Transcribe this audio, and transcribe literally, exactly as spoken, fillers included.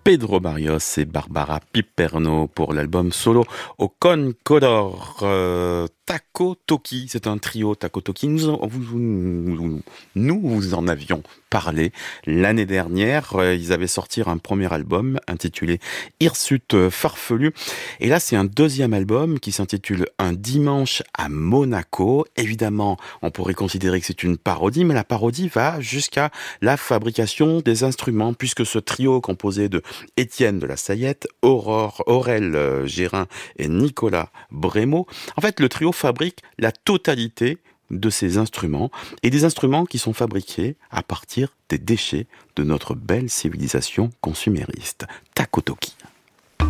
Pedro Barrios et Barbara Piperno pour l'album solo au Concodor. Euh, Taco Toki, c'est un trio Taco Toki. Nous, en- vous, vous- nous vous en avions parlé l'année dernière. Euh, Ils avaient sorti un premier album intitulé Hirsute Farfelu. Et là, c'est un deuxième album qui s'intitule Un dimanche à Monaco. Évidemment, on pourrait considérer que c'est une parodie, mais la parodie va jusqu'à la fabrication des instruments, puisque ce trio composé de Étienne de la Sayette, Aurore, Aurel euh, Gérin et Nicolas Brémaud, en fait, le trio fabrique la totalité de ces instruments, et des instruments qui sont fabriqués à partir des déchets de notre belle civilisation consumériste. Takotoki.